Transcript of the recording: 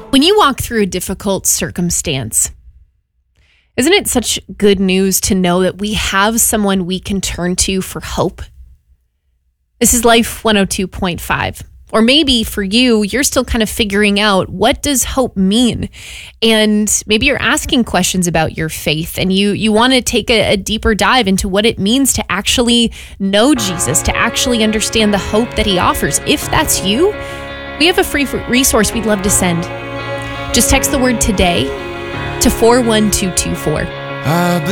When you walk through a difficult circumstance, isn't it such good news to know that we have someone we can turn to for hope? This is Life 102.5. Or maybe for you, you're still kind of figuring out, what does hope mean? And maybe you're asking questions about your faith and you want to take a deeper dive into what it means to actually know Jesus, to actually understand the hope that he offers. If that's you, we have a free resource we'd love to send. Just text the word today to 41224.